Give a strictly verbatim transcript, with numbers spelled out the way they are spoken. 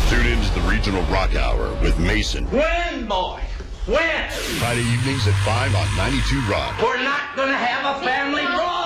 Tune in to the Regional Rock Hour with Mason. When, boy? When? Friday evenings at five on ninety-two Rock. We're not going to have a family brawl.